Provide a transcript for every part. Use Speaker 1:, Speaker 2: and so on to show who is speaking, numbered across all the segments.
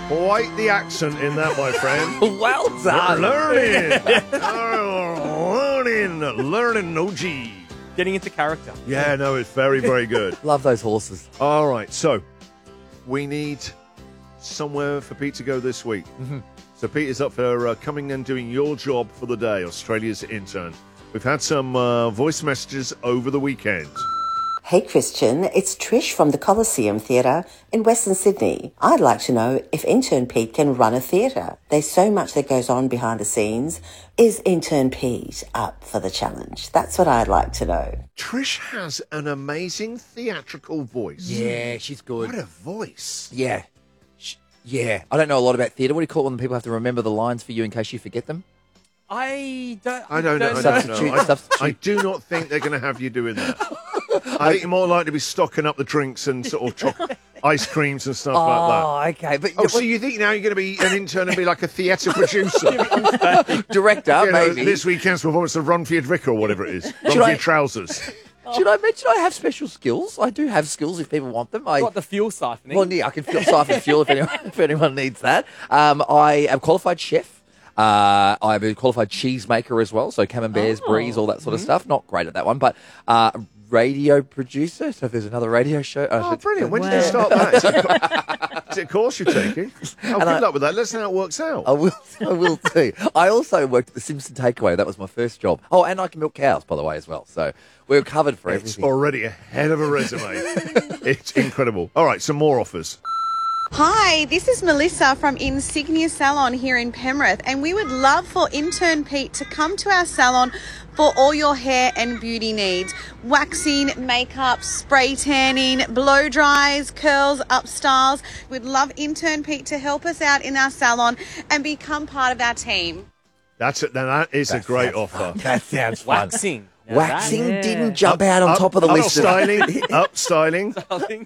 Speaker 1: Quite the accent in that, my friend.
Speaker 2: Well done.
Speaker 1: Learning, OG.
Speaker 3: Getting into character.
Speaker 1: Yeah, no, it's very, very good.
Speaker 2: Love those horses.
Speaker 1: All right, so we need somewhere for Pete to go this week.
Speaker 2: Mm-hmm.
Speaker 1: So Pete is up for coming and doing your job for the day, Australia's intern. We've had some voice messages over the weekend.
Speaker 4: Hey Christian, it's Trish from the Coliseum Theatre in Western Sydney. I'd like to know if Intern Pete can run a theatre. There's so much that goes on behind the scenes. Is Intern Pete up for the challenge? That's what I'd like to know.
Speaker 1: Trish has an amazing theatrical voice.
Speaker 2: Yeah, she's good.
Speaker 1: What a voice.
Speaker 2: Yeah. Yeah. I don't know a lot about theatre. What do you call it when people have to remember the lines for you in case you forget them?
Speaker 3: I don't
Speaker 1: know.
Speaker 2: Substitute.
Speaker 1: I do not think they're going to have you doing that. I think you're more likely to be stocking up the drinks and sort of ice creams and stuff like that.
Speaker 2: Oh, okay.
Speaker 1: But so you think now you're going to be an intern and be like a theatre producer?
Speaker 2: Director,
Speaker 1: maybe. This weekend's performance of Run for Your Vicar or whatever it is. Run for Your Trousers.
Speaker 2: Should I mention I have special skills? I do have skills if people want them.
Speaker 3: Got the fuel siphoning.
Speaker 2: Well, yeah, I can siphon fuel if anyone needs that. I am qualified chef. I'm a qualified cheesemaker as well, so camemberts, bries, all that sort of stuff. Not great at that one, but radio producer. So if there's another radio show...
Speaker 1: brilliant. When did you start that? Is it a course you're taking? Good luck with that. Let's see how it works out.
Speaker 2: I will too. I also worked at the Simpson Takeaway. That was my first job. Oh, and I can milk cows, by the way, as well. So we're covered for everything.
Speaker 1: It's already ahead of a resume. It's incredible. All right, some more offers.
Speaker 5: Hi, this is Melissa from Insignia Salon here in Penrith, and we would love for Intern Pete to come to our salon for all your hair and beauty needs. Waxing, makeup, spray tanning, blow dries, curls, up styles. We'd love Intern Pete to help us out in our salon and become part of our team.
Speaker 1: That is a great offer.
Speaker 2: That sounds fun.
Speaker 3: Waxing.
Speaker 2: Waxing didn't jump out on top of the list.
Speaker 1: Up styling.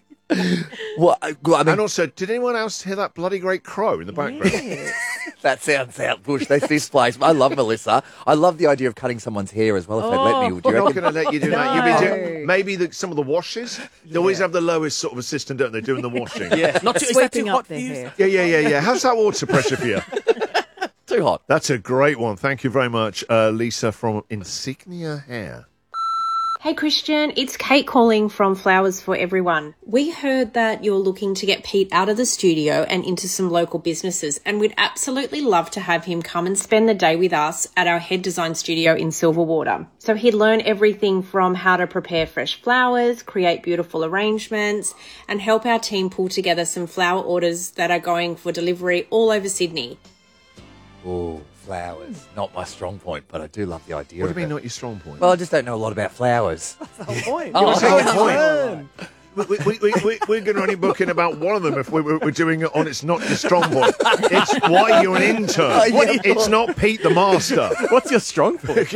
Speaker 2: Well, I mean,
Speaker 1: and also, did anyone else hear that bloody great crow in the background?
Speaker 2: Yeah. That sounds out bush. This place. I love Melissa. I love the idea of cutting someone's hair as well. If they'd let me, would you
Speaker 1: I'm not
Speaker 2: reckon?
Speaker 1: going to let you do that. You'll be doing maybe some of the washes. They always have the lowest sort of assistant, don't they, doing the washing?
Speaker 3: Yeah, not too, is that too
Speaker 6: Sweeping
Speaker 3: hot
Speaker 6: up
Speaker 3: for
Speaker 6: their
Speaker 3: you?
Speaker 6: hair.
Speaker 1: Yeah. How's that water pressure for you?
Speaker 2: Too hot.
Speaker 1: That's a great one. Thank you very much, Lisa from Insignia Hair.
Speaker 7: Hey Christian, it's Kate calling from Flowers for Everyone. We heard that you're looking to get Pete out of the studio and into some local businesses, and we'd absolutely love to have him come and spend the day with us at our head design studio in Silverwater. So he'd learn everything from how to prepare fresh flowers, create beautiful arrangements, and help our team pull together some flower orders that are going for delivery all over Sydney.
Speaker 2: Oh, flowers. Not my strong point, but I do love the idea
Speaker 1: What do
Speaker 2: of
Speaker 1: you mean
Speaker 2: it.
Speaker 1: not your strong point?
Speaker 2: Well, I just don't know a lot about flowers.
Speaker 3: That's the whole point.
Speaker 2: Oh,
Speaker 3: You're
Speaker 2: okay.
Speaker 3: saying point.
Speaker 1: We're going to only book in about one of them if we're doing it on It's Not Your Strong Point. It's why you're an intern. It's not Pete the Master.
Speaker 3: What's your strong point?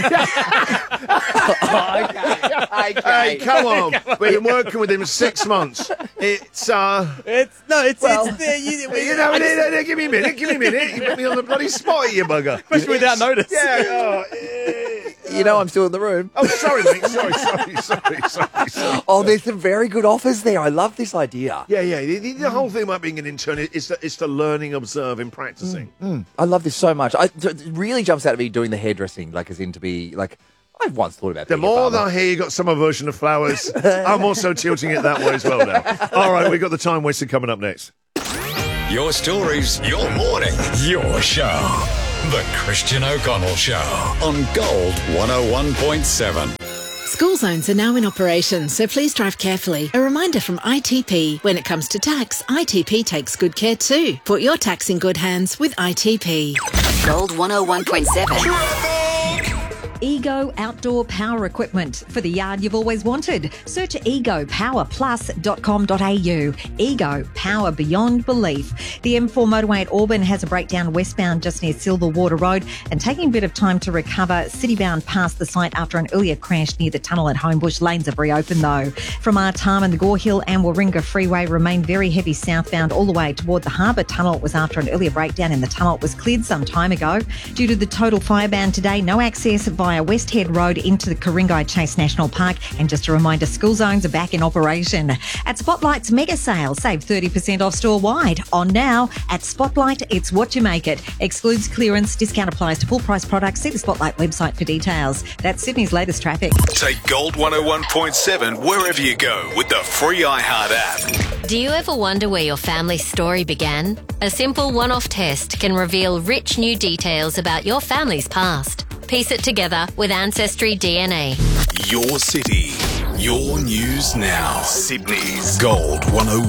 Speaker 1: Hey, come on. We've been working with him 6 months. It's
Speaker 3: It's
Speaker 1: give me a minute. You put me on the bloody spot, you bugger.
Speaker 3: especially without notice.
Speaker 1: Yeah.
Speaker 2: You know I'm still in the room.
Speaker 1: Oh, sorry, mate. Sorry.
Speaker 2: Oh, there's some very good offers there. I love this idea.
Speaker 1: Yeah. The whole thing about being an intern is the learning, observing, practicing.
Speaker 2: I love this so much. It really jumps out at me doing the hairdressing, like as in to be like. I've once thought about
Speaker 1: The
Speaker 2: being a
Speaker 1: more
Speaker 2: barber.
Speaker 1: that I hear you got summer version of flowers, I'm also tilting it that way as well now. All right, we've got the time wasted coming up next.
Speaker 8: Your stories, your morning, your show. The Christian O'Connell Show on Gold 101.7.
Speaker 9: School zones are now in operation, so please drive carefully. A reminder from ITP. When it comes to tax, ITP takes good care too. Put your tax in good hands with ITP.
Speaker 10: Gold 101.7.
Speaker 6: Ego Outdoor Power Equipment for the yard you've always wanted. Search egopowerplus.com.au. Ego, power beyond belief. The M4 motorway at Auburn has a breakdown westbound just near Silverwater Road and taking a bit of time to recover citybound past the site after an earlier crash near the tunnel at Homebush. Lanes have reopened though. From Artarmon, the Gore Hill and Warringah Freeway remain very heavy southbound all the way toward the Harbour Tunnel. It was after an earlier breakdown in the tunnel. It was cleared some time ago. Due to the total fire ban today, no access via via West Head Road into the Ku-ring-gai Chase National Park. And just a reminder, school zones are back in operation. At Spotlight's mega sale, save 30% off store-wide. On now, at Spotlight, it's what you make it. Excludes clearance. Discount applies to full price products. See the Spotlight website for details. That's Sydney's latest traffic.
Speaker 11: Take Gold 101.7 wherever you go with the free iHeart app.
Speaker 12: Do you ever wonder where your family's story began? A simple one-off test can reveal rich new details about your family's past. Piece it together with Ancestry DNA.
Speaker 11: Your city, your news now. Sydney's Gold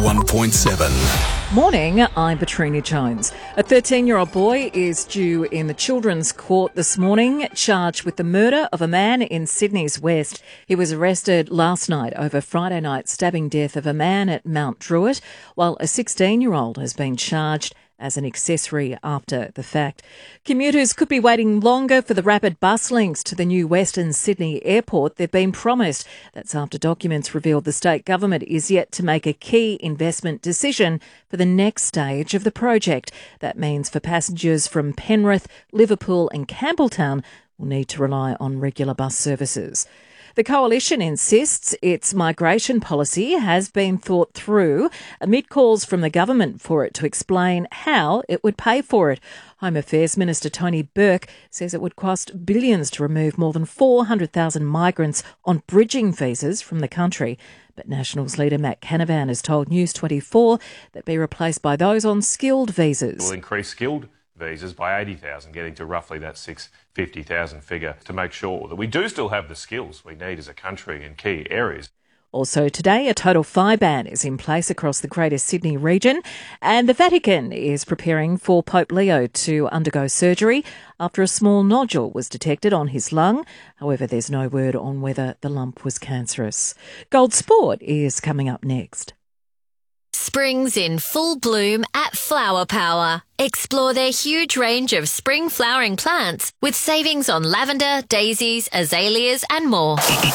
Speaker 11: 101.7.
Speaker 13: Morning, I'm Petrina Jones. A 13-year-old boy is due in the Children's Court this morning, charged with the murder of a man in Sydney's West. He was arrested last night over Friday night's stabbing death of a man at Mount Druitt, while a 16-year-old has been charged as an accessory after the fact. Commuters could be waiting longer for the rapid bus links to the new Western Sydney Airport. They've been promised. That's after documents revealed the state government is yet to make a key investment decision for the next stage of the project. That means for passengers from Penrith, Liverpool and Campbelltown will need to rely on regular bus services. The Coalition insists its migration policy has been thought through amid calls from the government for it to explain how it would pay for it. Home Affairs Minister Tony Burke says it would cost billions to remove more than 400,000 migrants on bridging visas from the country. But Nationals leader Matt Canavan has told News 24 that be replaced by those on skilled visas.
Speaker 14: We'll increase skilled visas by 80,000, getting to roughly that 650,000 figure to make sure that we do still have the skills we need as a country in key areas.
Speaker 13: Also today, a total fire ban is in place across the Greater Sydney region, and the Vatican is preparing for Pope Leo to undergo surgery after a small nodule was detected on his lung. However, there's no word on whether the lump was cancerous. Gold Sport is coming up next.
Speaker 12: Spring's in full bloom at Flower Power. Explore their huge range of spring flowering plants with savings on lavender, daisies, azaleas and more.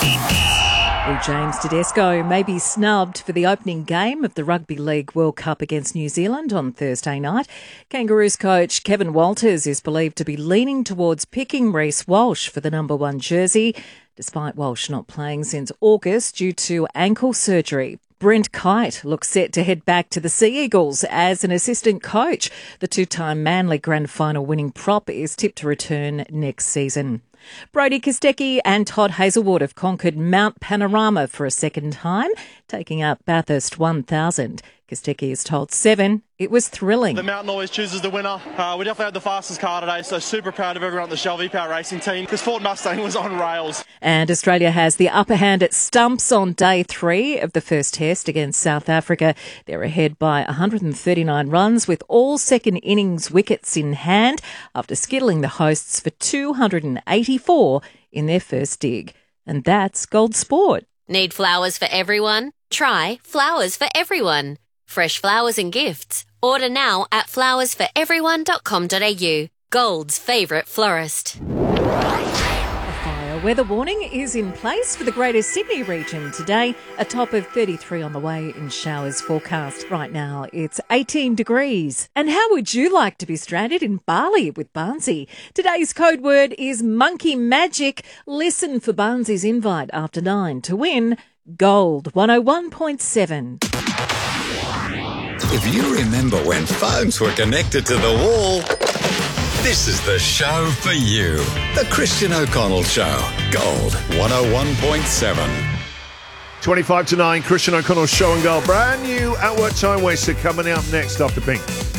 Speaker 13: Well, James Tedesco may be snubbed for the opening game of the Rugby League World Cup against New Zealand on Thursday night. Kangaroos coach Kevin Walters is believed to be leaning towards picking Reece Walsh for the number 1 jersey, despite Walsh not playing since August due to ankle surgery. Brent Kite looks set to head back to the Sea Eagles as an assistant coach. The 2-time Manly Grand Final winning prop is tipped to return next season. Brodie Kostecki and Todd Hazelwood have conquered Mount Panorama for a second time, taking out Bathurst 1000. Kostecki has told Seven it was thrilling.
Speaker 15: The mountain always chooses the winner. We definitely had the fastest car today, so super proud of everyone at the Shell V-Power Racing team because Ford Mustang was on rails.
Speaker 13: And Australia has the upper hand at stumps on day 3 of the first test against South Africa. They're ahead by 139 runs with all second innings wickets in hand after skittling the hosts for 284 in their first dig. And that's Gold Sport.
Speaker 12: Need flowers for everyone? Try Flowers for Everyone. Fresh flowers and gifts. Order now at flowersforeveryone.com.au. Gold's favourite florist.
Speaker 13: A fire weather warning is in place for the Greater Sydney region today. A top of 33 on the way in showers forecast. Right now it's 18 degrees. And how would you like to be stranded in Bali with Barnsey? Today's code word is monkey magic. Listen for Barnsey's invite after 9 to win Gold 101.7.
Speaker 8: If you remember when phones were connected to the wall, this is the show for you. The Christian O'Connell Show. Gold 101.7.
Speaker 1: 25 to 9, Christian O'Connell Show and Gold. Brand new At Work Time Waster coming up next after Pink.